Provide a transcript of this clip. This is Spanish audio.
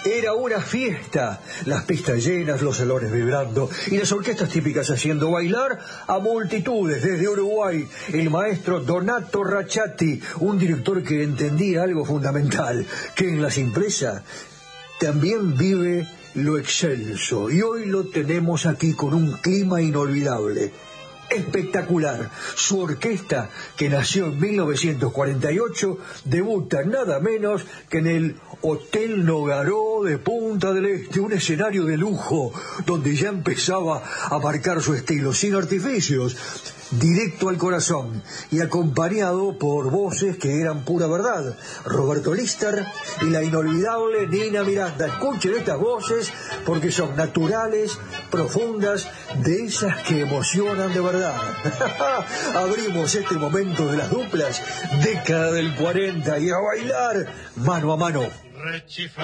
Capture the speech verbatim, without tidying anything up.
Era una fiesta, las pistas llenas, los salones vibrando y las orquestas típicas haciendo bailar a multitudes. Desde Uruguay, el maestro Donato Racciatti, un director que entendía algo fundamental, que en la simpleza también vive lo excelso. Y hoy lo tenemos aquí con un clima inolvidable. Espectacular. Su orquesta, que nació en mil novecientos cuarenta y ocho, debuta nada menos que en el Hotel Nogaró de Punta del Este, un escenario de lujo donde ya empezaba a marcar su estilo, sin artificios, directo al corazón y acompañado por voces que eran pura verdad. Roberto Lister y la inolvidable Nina Miranda. Escuchen estas voces porque son naturales, profundas, de esas que emocionan de verdad. Abrimos este momento de las duplas, década del cuarenta, y a bailar mano a mano.